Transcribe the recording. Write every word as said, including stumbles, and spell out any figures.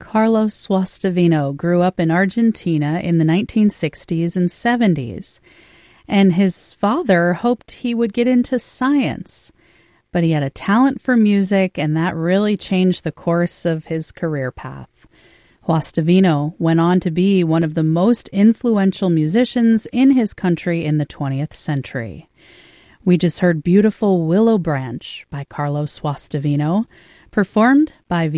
Carlos Suastavino grew up in Argentina in the nineteen sixties and seventies, and his father hoped he would get into science, but he had a talent for music, and that really changed the course of his career path. Suastavino went on to be one of the most influential musicians in his country in the twentieth century. We just heard beautiful Willow Branch by Carlos Suastavino, performed by